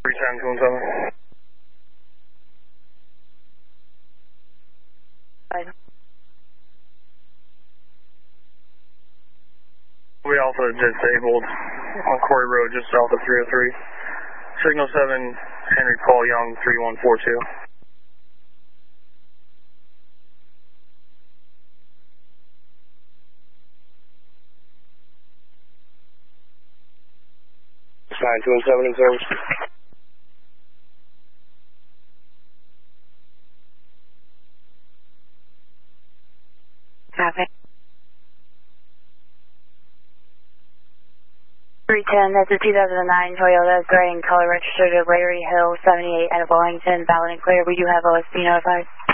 3727. Right. We Alpha disabled on Corey Road just south of 303. Signal 7, Henry Paul Young, 3142. Sign 2 and 7 in service. Copy. 310, that's a 2009 Toyota gray in color registered at Rayleigh Hill 78 out of Wellington, valid and clear. We do have OSP notified.